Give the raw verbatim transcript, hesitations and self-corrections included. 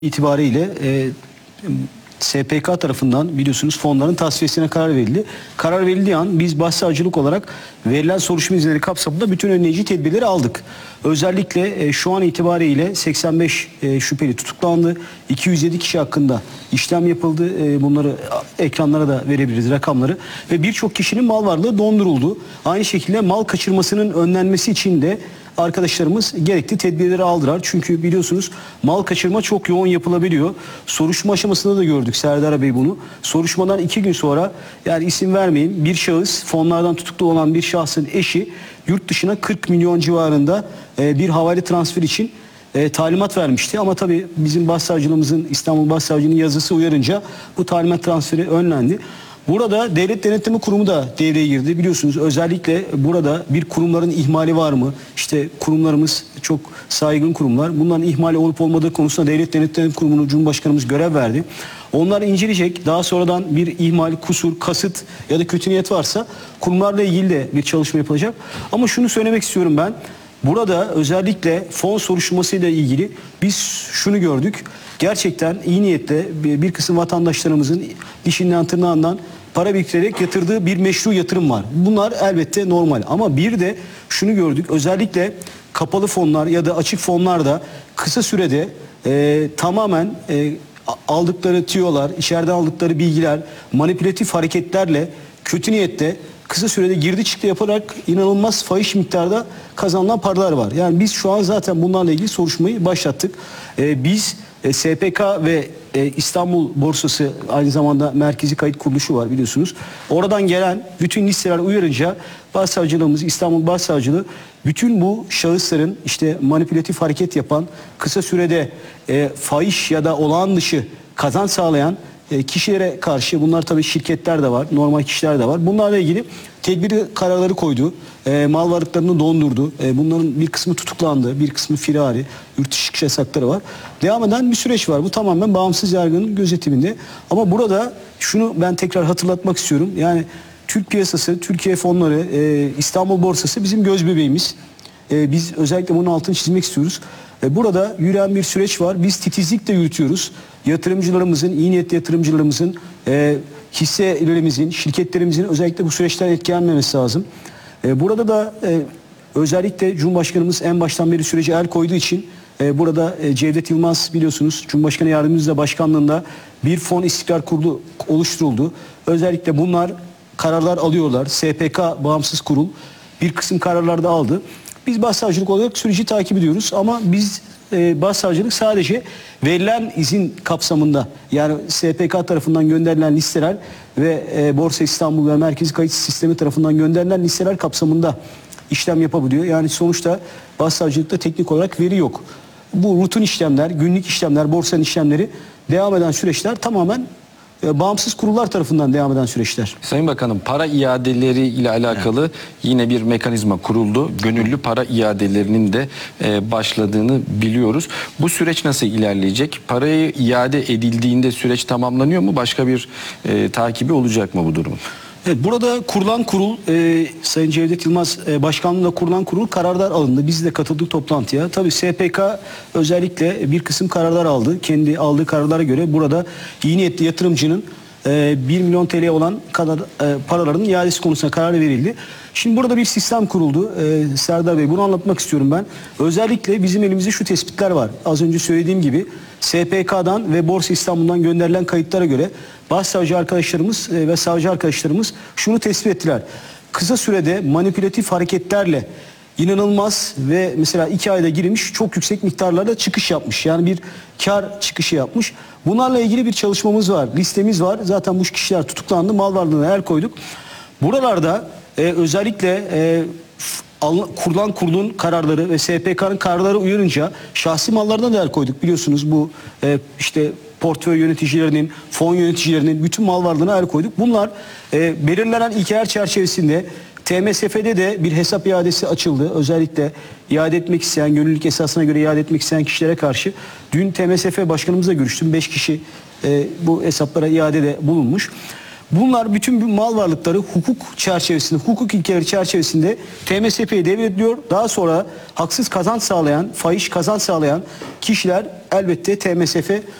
itibariyle e, S P K tarafından biliyorsunuz fonların tasfiyesine karar verildi. Karar verildiği an biz başsavcılık olarak verilen soruşturma izinleri kapsamında bütün önleyici tedbirleri aldık. Özellikle e, şu an itibariyle seksen beş e, şüpheli tutuklandı. iki yüz yedi kişi hakkında işlem yapıldı. E, bunları ekranlara da verebiliriz rakamları. Ve birçok kişinin mal varlığı donduruldu. Aynı şekilde mal kaçırmasının önlenmesi için de arkadaşlarımız gerekli tedbirleri aldılar. Çünkü biliyorsunuz mal kaçırma çok yoğun yapılabiliyor. Soruşturma aşamasında da gördük Serdar Bey bunu. Soruşturmadan iki gün sonra, yani isim vermeyeyim, bir şahıs, fonlardan tutuklu olan bir şahsın eşi yurt dışına kırk milyon civarında e, bir havale transfer için e, talimat vermişti. Ama tabii bizim başsavcılığımızın, İstanbul Başsavcılığı'nın yazısı uyarınca bu talimat transferi önlendi. Burada Devlet Denetleme Kurumu da devreye girdi. Biliyorsunuz özellikle burada bir kurumların ihmali var mı? İşte kurumlarımız çok saygın kurumlar. Bunların ihmali olup olmadığı konusunda Devlet Denetleme Kurumu'na Cumhurbaşkanımız görev verdi. Onlar inceleyecek. Daha sonradan bir ihmal, kusur, kasıt ya da kötü niyet varsa kurumlarla ilgili de bir çalışma yapılacak. Ama şunu söylemek istiyorum ben. Burada özellikle fon soruşturmasıyla ilgili biz şunu gördük. Gerçekten iyi niyetle bir kısım vatandaşlarımızın dişinden tırnağından para biriktirerek yatırdığı bir meşru yatırım var. Bunlar elbette normal. Ama bir de şunu gördük. Özellikle kapalı fonlar ya da açık fonlarda kısa sürede e, tamamen e, aldıkları tüyolar, içeriden aldıkları bilgiler, manipülatif hareketlerle kötü niyette kısa sürede girdi çıktı yaparak inanılmaz fahiş miktarda kazanılan paralar var. Yani biz şu an zaten bunlarla ilgili soruşturmayı başlattık. Ee, biz e, S P K ve e, İstanbul Borsası aynı zamanda merkezi kayıt kuruluşu var biliyorsunuz. Oradan gelen bütün listeler uyarınca Başsavcılığımız, İstanbul Başsavcılığı bütün bu şahısların işte manipülatif hareket yapan, kısa sürede e, fahiş ya da olağan dışı kazanç sağlayan kişilere karşı, bunlar tabii şirketler de var, normal kişiler de var. Bunlarla ilgili tedbiri kararları koydu. E, mal varlıklarını dondurdu. E, bunların bir kısmı tutuklandı, bir kısmı firari, yurt dışı çıkış yasakları var. Devam eden bir süreç var. Bu tamamen bağımsız yargının gözetiminde. Ama burada şunu ben tekrar hatırlatmak istiyorum. Yani Türk piyasası, Türkiye fonları, e, İstanbul Borsası bizim göz bebeğimiz. E, biz özellikle bunun altını çizmek istiyoruz. E, burada yürüyen bir süreç var. Biz titizlikle yürütüyoruz. Yatırımcılarımızın, iyi niyetli yatırımcılarımızın, e, hisselerimizin, şirketlerimizin özellikle bu süreçten etkilenmemesi lazım. E, burada da e, özellikle Cumhurbaşkanımız en baştan beri sürece el koyduğu için e, burada e, Cevdet Yılmaz biliyorsunuz Cumhurbaşkanı Yardımcımızla başkanlığında bir fon istikrar kurulu oluşturuldu. Özellikle bunlar kararlar alıyorlar. S P K bağımsız kurul bir kısım kararlar da aldı. Biz başsavcılık olarak süreci takip ediyoruz ama biz e, başsavcılık sadece verilen izin kapsamında, yani S P K tarafından gönderilen listeler ve e, Borsa İstanbul ve Merkezi Kayıt Sistemi tarafından gönderilen listeler kapsamında işlem yapabiliyor. Yani sonuçta başsavcılıkta teknik olarak veri yok. Bu rutin işlemler, günlük işlemler, borsanın işlemleri, devam eden süreçler tamamen bağımsız kurullar tarafından devam eden süreçler. Sayın Bakanım, para iadeleri ile alakalı evet. yine bir mekanizma kuruldu. Gönüllü para iadelerinin de e, başladığını biliyoruz. Bu süreç nasıl ilerleyecek? Parayı iade edildiğinde süreç tamamlanıyor mu? Başka bir e, takibi olacak mı bu durumun? Evet, burada kurulan kurul, e, Sayın Cevdet Yılmaz e, başkanlığında kurulan kurul kararlar alındı. Biz de katıldık toplantıya. Tabii S P K özellikle bir kısım kararlar aldı. Kendi aldığı kararlara göre burada iyi niyetli yatırımcının e, bir milyon T L olan kadar e, paraların iadesi konusunda karar verildi. Şimdi burada bir sistem kuruldu. E, Serdar Bey, bunu anlatmak istiyorum ben. Özellikle bizim elimizde şu tespitler var. Az önce söylediğim gibi S P K'dan ve Borsa İstanbul'dan gönderilen kayıtlara göre başsavcı arkadaşlarımız ve savcı arkadaşlarımız şunu tespit ettiler. Kısa sürede manipülatif hareketlerle inanılmaz ve mesela iki ayda girmiş çok yüksek miktarlarda çıkış yapmış. Yani bir kar çıkışı yapmış. Bunlarla ilgili bir çalışmamız var, listemiz var. Zaten bu kişiler tutuklandı, mal varlığına el koyduk. Buralarda e, özellikle e, kurulan kurulun kararları ve S P K'nın kararları uyarınca şahsi mallardan da el koyduk. Biliyorsunuz bu e, işte portföy yöneticilerinin, fon yöneticilerinin bütün mal varlığına el koyduk. Bunlar e, belirlenen ilkeler çerçevesinde T M S F'de de bir hesap iadesi açıldı. Özellikle iade etmek isteyen, gönüllülük esasına göre iade etmek isteyen kişilere karşı dün T M S F başkanımızla görüştüm. beş kişi e, bu hesaplara iadede bulunmuş. Bunlar bütün bu mal varlıkları hukuk çerçevesinde, hukuk ilkeleri çerçevesinde T M S F'ye devrediliyor. Daha sonra haksız kazanç sağlayan, fahiş kazanç sağlayan kişiler elbette T M S F